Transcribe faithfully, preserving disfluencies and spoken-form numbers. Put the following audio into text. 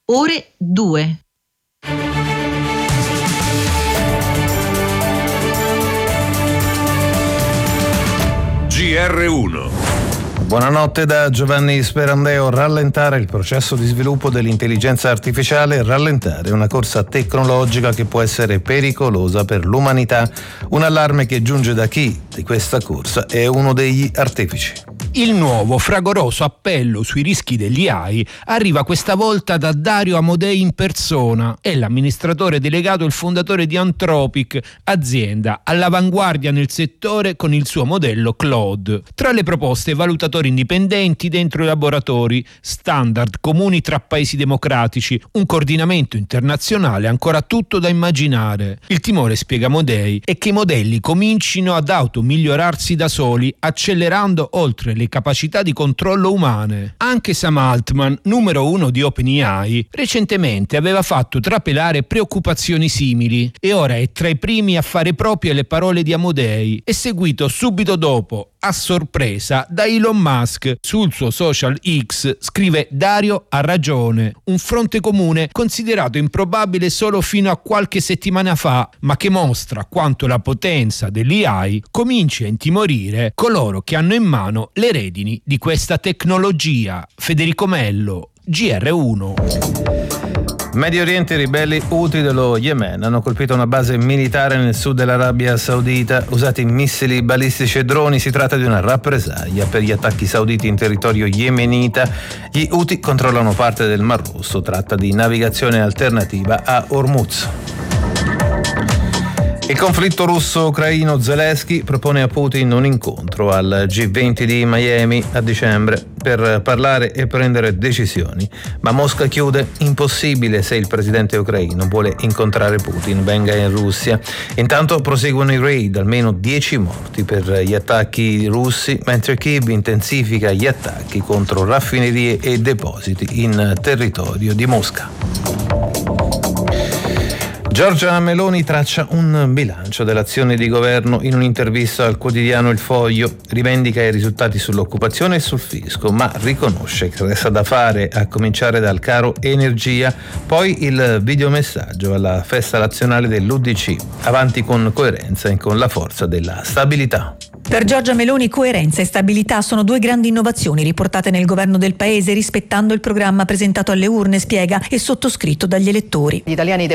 ore due. G R uno. Buonanotte da Giovanni Sperandeo. Rallentare il processo di sviluppo dell'intelligenza artificiale, rallentare una corsa tecnologica che può essere pericolosa per l'umanità. Un allarme che giunge da chi di questa corsa è uno degli artefici. Il nuovo fragoroso appello sui rischi degli A I arriva questa volta da Dario Amodei in persona. È l'amministratore delegato e il fondatore di Anthropic, azienda all'avanguardia nel settore con il suo modello Claude. Tra le proposte, valutatori indipendenti dentro i laboratori, standard comuni tra paesi democratici, un coordinamento internazionale, ancora tutto da immaginare. Il timore, spiega Amodei, è che i modelli comincino ad automigliorarsi da soli, accelerando oltre le capacità di controllo umane. Anche Sam Altman, numero uno di OpenAI, recentemente aveva fatto trapelare preoccupazioni simili e ora è tra i primi a fare proprie le parole di Amodei, e seguito subito dopo, a sorpresa, da Elon Musk. Sul suo social X scrive: Dario ha ragione, un fronte comune considerato improbabile solo fino a qualche settimana fa, ma che mostra quanto la potenza dell'A I cominci a intimorire coloro che hanno in mano le redini di questa tecnologia. Federico Mello, G R uno. Medio Oriente, i ribelli Houthi dello Yemen hanno colpito una base militare nel sud dell'Arabia Saudita, usati missili balistici e droni. Si tratta di una rappresaglia per gli attacchi sauditi in territorio yemenita. Gli Houthi controllano parte del Mar Rosso, tratta di navigazione alternativa a Hormuz. Il conflitto russo-ucraino, Zelensky propone a Putin un incontro al G venti di Miami a dicembre per parlare e prendere decisioni. Ma Mosca chiude: impossibile se il presidente ucraino vuole incontrare Putin, venga in Russia. Intanto proseguono i raid, almeno dieci morti per gli attacchi russi, mentre Kiev intensifica gli attacchi contro raffinerie e depositi in territorio di Mosca. Giorgia Meloni traccia un bilancio dell'azione di governo in un'intervista al quotidiano Il Foglio. Rivendica i risultati sull'occupazione e sul fisco, ma riconosce che resta da fare, a cominciare dal caro energia. Poi il videomessaggio alla festa nazionale dell'U D C. Avanti con coerenza e con la forza della stabilità. Per Giorgia Meloni coerenza e stabilità sono due grandi innovazioni riportate nel governo del paese, rispettando il programma presentato alle urne, spiega, e sottoscritto dagli elettori. Gli italiani